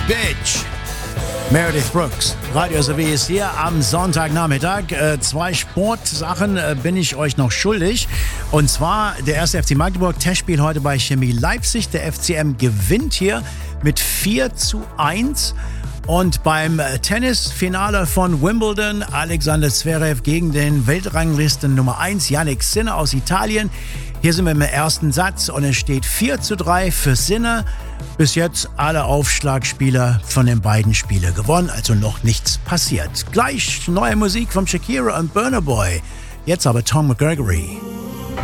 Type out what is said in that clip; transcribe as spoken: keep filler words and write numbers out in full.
Bitch. Meredith Brooks. Radio S R W ist hier am Sonntagnachmittag. Äh, zwei Sportsachen äh, bin ich euch noch schuldig. Und zwar der erste F C Magdeburg. Testspiel heute bei Chemie Leipzig. Der F C M gewinnt hier mit vier zu eins. Und beim Tennisfinale von Wimbledon, Alexander Zverev gegen den Weltranglisten Nummer eins, Jannik Sinner aus Italien. Hier sind wir im ersten Satz und es steht vier zu drei für Sinner. Bis jetzt alle Aufschlagspieler von den beiden Spielen gewonnen, also noch nichts passiert. Gleich neue Musik von Shakira und Burna Boy. Jetzt aber Tom McGregory.